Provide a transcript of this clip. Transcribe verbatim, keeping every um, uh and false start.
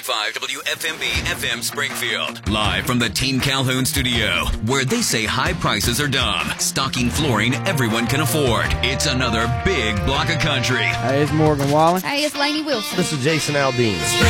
five W F M B F M Springfield. Live from the Team Calhoun studio, where they say high prices are dumb. Stocking flooring everyone can afford. It's another big block of country. Hey, it's Morgan Wallen. Hey, it's Lainey Wilson. This is Jason Aldean.